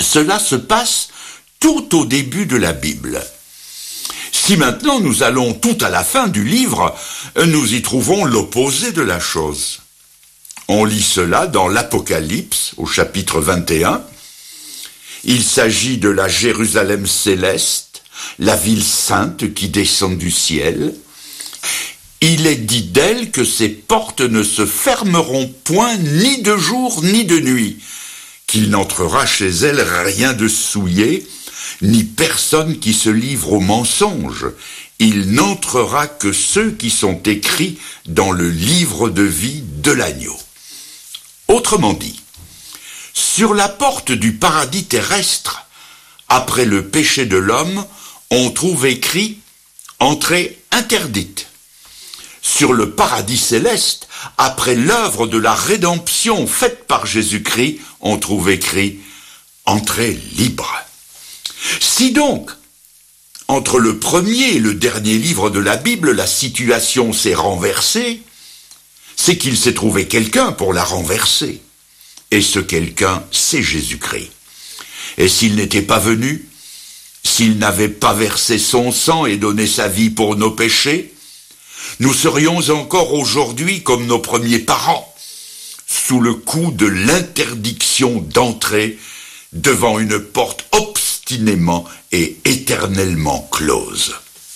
Cela se passe tout au début de la Bible. Si maintenant nous allons tout à la fin du livre, nous y trouvons l'opposé de la chose. On lit cela dans l'Apocalypse, au chapitre 21. Il s'agit de la Jérusalem céleste, la ville sainte qui descend du ciel. Il est dit d'elle que ses portes ne se fermeront point ni de jour ni de nuit, qu'il n'entrera chez elle rien de souillé, ni personne qui se livre au mensonge. Il n'entrera que ceux qui sont écrits dans le livre de vie de l'agneau. Autrement dit, sur la porte du paradis terrestre, après le péché de l'homme, on trouve écrit « Entrée interdite ». Sur le paradis céleste, après l'œuvre de la rédemption faite par Jésus-Christ, on trouve écrit « Entrée libre ». Si donc, entre le premier et le dernier livre de la Bible, la situation s'est renversée, c'est qu'il s'est trouvé quelqu'un pour la renverser. Et ce quelqu'un, c'est Jésus-Christ. Et s'il n'était pas venu, s'il n'avait pas versé son sang et donné sa vie pour nos péchés, nous serions encore aujourd'hui comme nos premiers parents, sous le coup de l'interdiction d'entrer devant une porte obstinément et éternellement close.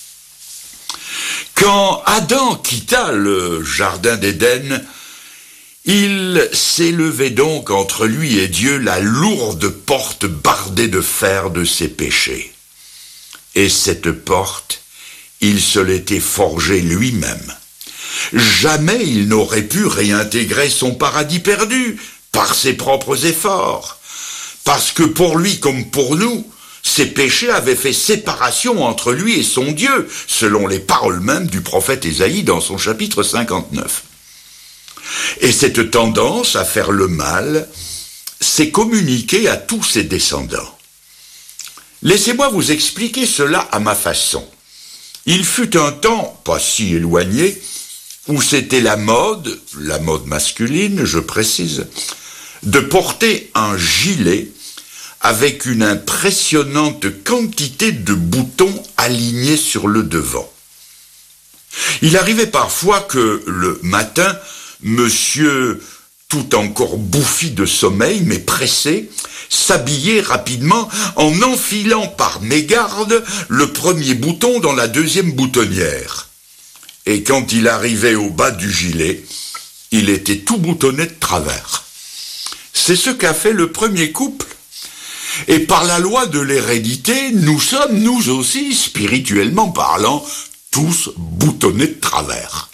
Quand Adam quitta le jardin d'Éden, il s'élevait donc entre lui et Dieu la lourde porte bardée de fer de ses péchés. Et cette porte, il se l'était forgée lui-même. Jamais il n'aurait pu réintégrer son paradis perdu par ses propres efforts, parce que pour lui comme pour nous, ses péchés avaient fait séparation entre lui et son Dieu, selon les paroles mêmes du prophète Ésaïe dans son chapitre 59. Et cette tendance à faire le mal s'est communiquée à tous ses descendants. Laissez-moi vous expliquer cela à ma façon. Il fut un temps, pas si éloigné, où c'était la mode masculine, je précise, de porter un gilet avec une impressionnante quantité de boutons alignés sur le devant. Il arrivait parfois que le matin, monsieur, tout encore bouffi de sommeil, mais pressé, s'habillait rapidement en enfilant par mégarde le premier bouton dans la deuxième boutonnière. Et quand il arrivait au bas du gilet, il était tout boutonné de travers. C'est ce qu'a fait le premier couple. Et par la loi de l'hérédité, nous sommes, nous aussi, spirituellement parlant, tous boutonnés de travers.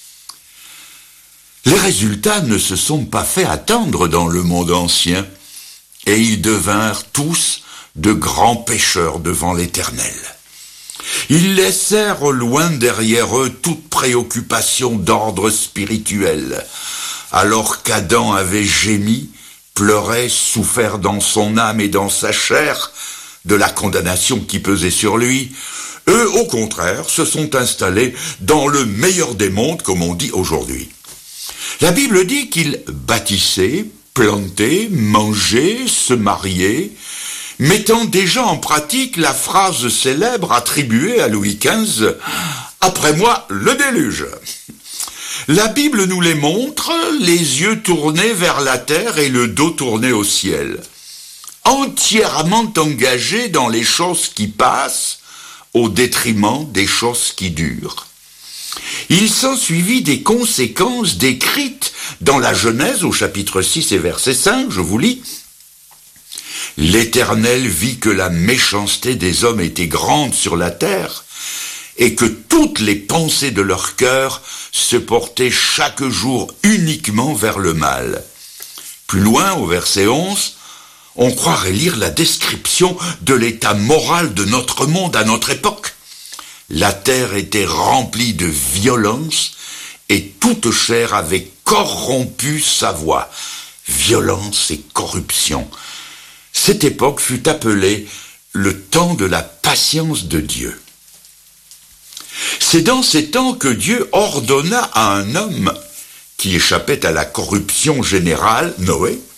Les résultats ne se sont pas fait attendre dans le monde ancien, et ils devinrent tous de grands pécheurs devant l'Éternel. Ils laissèrent loin derrière eux toute préoccupation d'ordre spirituel, alors qu'Adam avait gémi, pleurait, souffert dans son âme et dans sa chair de la condamnation qui pesait sur lui. Eux, au contraire, se sont installés dans le meilleur des mondes, comme on dit aujourd'hui. La Bible dit qu'ils bâtissaient, plantaient, mangeaient, se mariaient, mettant déjà en pratique la phrase célèbre attribuée à Louis XV « Après moi, le déluge ». La Bible nous les montre, les yeux tournés vers la terre et le dos tourné au ciel, entièrement engagés dans les choses qui passent au détriment des choses qui durent. Il s'ensuivit des conséquences décrites dans la Genèse au chapitre 6 et verset 5, je vous lis. « L'Éternel vit que la méchanceté des hommes était grande sur la terre, et que toutes les pensées de leur cœur se portaient chaque jour uniquement vers le mal. » Plus loin, au verset 11, on croirait lire la description de l'état moral de notre monde à notre époque. La terre était remplie de violence, et toute chair avait corrompu sa voix. Violence et corruption. Cette époque fut appelée le temps de la patience de Dieu. C'est dans ces temps que Dieu ordonna à un homme qui échappait à la corruption générale, Noé,